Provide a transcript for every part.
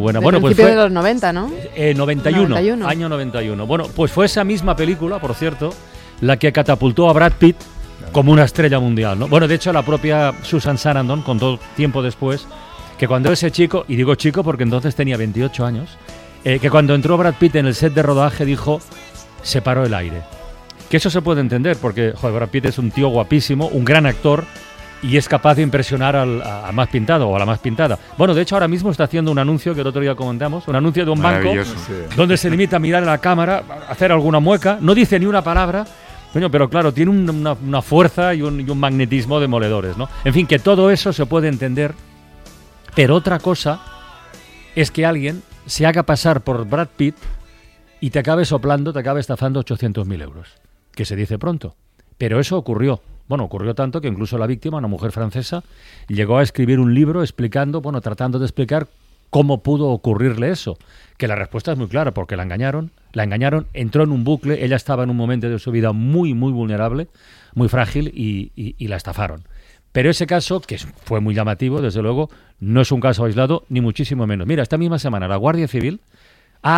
buena. De bueno, pues principio fue de los 90, ¿no? 91, año 91. Bueno, pues fue esa misma película, por cierto, la que catapultó a Brad Pitt como una estrella mundial, ¿no? Bueno, de hecho, la propia Susan Sarandon contó tiempo después que cuando ese chico, y digo chico porque entonces tenía 28 años, que cuando entró Brad Pitt en el set de rodaje dijo, se paró el aire. Que eso se puede entender, porque joder, Brad Pitt es un tío guapísimo, un gran actor, y es capaz de impresionar al más pintado o a la más pintada. Bueno, de hecho ahora mismo está haciendo un anuncio que el otro día comentamos, un anuncio de un banco donde se limita a mirar a la cámara, a hacer alguna mueca, no dice ni una palabra, pero claro, tiene una fuerza y un magnetismo demoledores, ¿no? En fin, que todo eso se puede entender, pero otra cosa es que alguien se haga pasar por Brad Pitt y te acabe soplando, te acabe estafando 800.000 euros, que se dice pronto. Pero eso ocurrió. Bueno, ocurrió tanto que incluso la víctima, una mujer francesa, llegó a escribir un libro explicando, tratando de explicar cómo pudo ocurrirle eso. Que la respuesta es muy clara, porque la engañaron, entró en un bucle, ella estaba en un momento de su vida muy, muy vulnerable, muy frágil y la estafaron. Pero ese caso, que fue muy llamativo, desde luego, no es un caso aislado, ni muchísimo menos. Mira, esta misma semana la Guardia Civil ha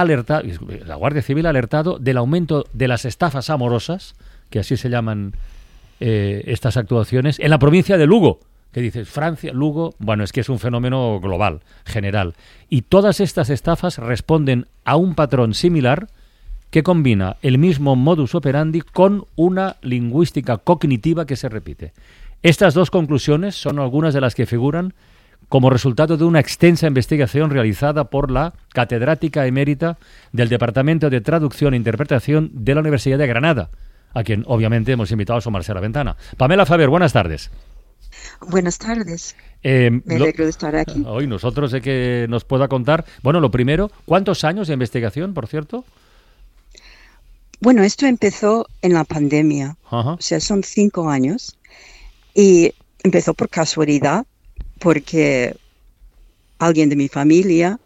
alertado del aumento de las estafas amorosas, que así se llaman estas actuaciones, en la provincia de Lugo, que dices, Francia, Lugo, bueno, es que es un fenómeno global, general. Y todas estas estafas responden a un patrón similar que combina el mismo modus operandi con una lingüística cognitiva que se repite. Estas dos conclusiones son algunas de las que figuran como resultado de una extensa investigación realizada por la catedrática emérita del Departamento de Traducción e Interpretación de la Universidad de Granada, a quien obviamente hemos invitado a asomarse a la ventana. Pamela Faber, buenas tardes. Buenas tardes. Me alegro de estar aquí. Hoy nosotros sé que nos pueda contar, bueno, lo primero, ¿cuántos años de investigación, por cierto? Bueno, esto empezó en la pandemia, o sea, son 5 años, y empezó por casualidad, porque alguien de mi familia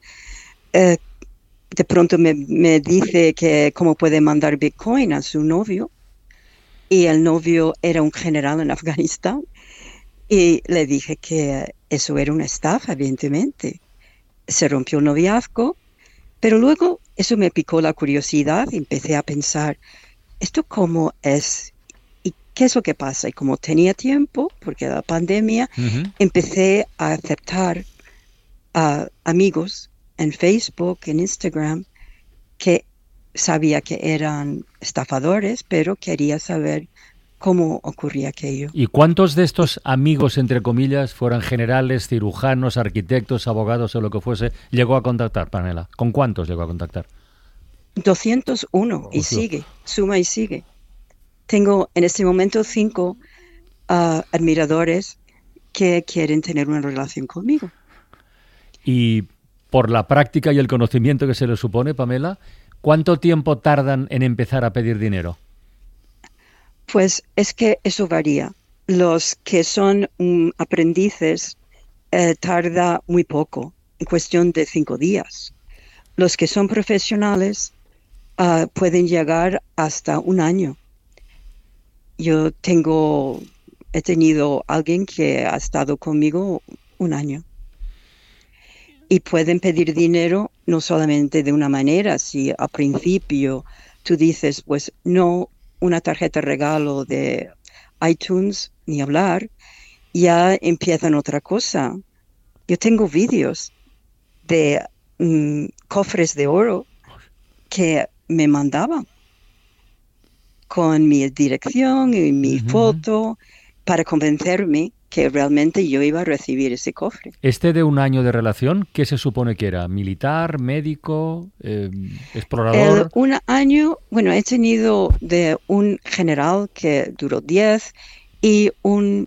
de pronto me dice que cómo puede mandar Bitcoin a su novio, y el novio era un general en Afganistán, y le dije que eso era una estafa, evidentemente. Se rompió el noviazgo, pero luego eso me picó la curiosidad y empecé a pensar, ¿esto cómo es? ¿Y qué es lo que pasa? Y como tenía tiempo, porque era la pandemia, empecé a aceptar a amigos en Facebook, en Instagram, que sabía que eran estafadores, pero quería saber cómo ocurría aquello. ¿Y cuántos de estos amigos, entre comillas, fueran generales, cirujanos, arquitectos, abogados o lo que fuese, llegó a contactar, Pamela? ¿Con cuántos llegó a contactar? 201, y sigue, suma y sigue. Tengo en este momento 5 admiradores que quieren tener una relación conmigo. Y por la práctica y el conocimiento que se les supone, Pamela, ¿cuánto tiempo tardan en empezar a pedir dinero? Pues es que eso varía. Los que son aprendices tarda muy poco, en cuestión de 5 días. Los que son profesionales pueden llegar hasta 1 año. Yo he tenido alguien que ha estado conmigo 1 año. Y pueden pedir dinero no solamente de una manera, si al principio tú dices, pues no, una tarjeta regalo de iTunes, ni hablar, ya empiezan otra cosa. Yo tengo vídeos de cofres de oro que me mandaban con mi dirección y mi foto para convencerme que realmente yo iba a recibir ese cofre. ¿Este de 1 año de relación, qué se supone que era? ¿Militar, médico, explorador? 1 año, bueno, he tenido de un general que duró 10 y un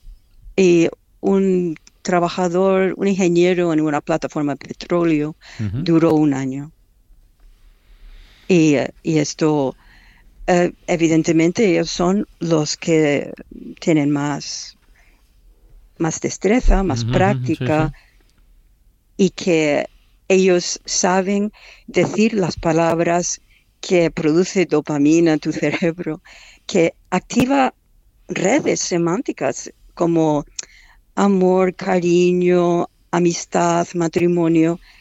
trabajador, un ingeniero en una plataforma de petróleo, duró 1 año. Y esto, evidentemente, ellos son los que tienen más destreza, más práctica, y que ellos saben decir las palabras que produce dopamina en tu cerebro, que activa redes semánticas como amor, cariño, amistad, matrimonio,